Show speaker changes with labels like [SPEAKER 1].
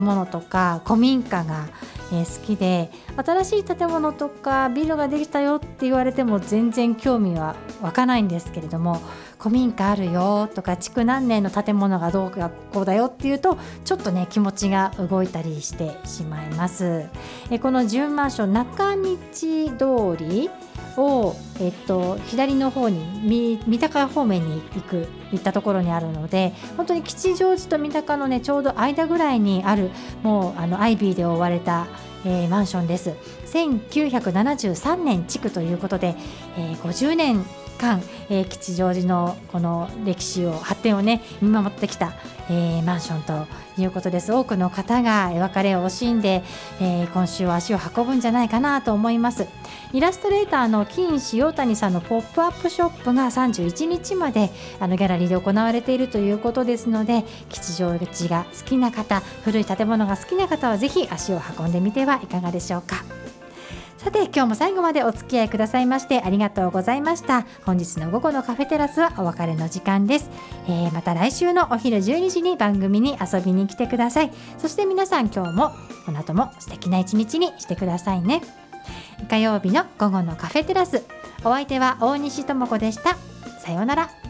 [SPEAKER 1] ものとか古民家が好きで、新しい建物とかビルができたよって言われても全然興味は湧かないんですけれども、古民家あるよとか築何年の建物がどうかこうだよっていうとちょっとね気持ちが動いたりしてしまいます。この純マンション中道通りを、左の方に三鷹方面に行ったところにあるので、本当に吉祥寺と三鷹のねちょうど間ぐらいにある、もうアイビーで覆われた、マンションです。1973年築ということで、50年間、吉祥寺のこの歴史を発展をね見守ってきた、マンションということです。多くの方が別れを惜しんで、今週は足を運ぶんじゃないかなと思います。イラストレーターの金塩谷さんのポップアップショップが31日までギャラリーで行われているということですので、吉祥寺が好きな方、古い建物が好きな方はぜひ足を運んでみてはいかがでしょうか。さて今日も最後までお付き合いくださいましてありがとうございました。本日の午後のカフェテラスはお別れの時間です。また来週のお昼12時に番組に遊びに来てください。そして皆さん今日もこの後も素敵な一日にしてくださいね。火曜日の午後のカフェテラス、お相手は大西智子でした。さようなら。